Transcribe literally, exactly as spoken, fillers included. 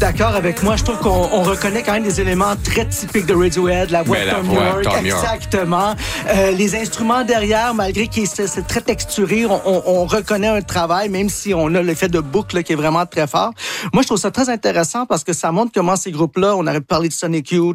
d'accord avec moi. Je trouve qu'on on reconnaît quand même des éléments très typiques de Radiohead, la voix Mais de la Tom voix, York, Tom York. exactement. Euh, les instruments derrière, malgré que c'est, c'est très texturé, on, on, on reconnaît un travail, même si on a l'effet de boucle là, qui est vraiment très fort. Moi, je trouve ça très intéressant parce que ça montre comment ces groupes-là, on aurait pu parler de Sonic Youth,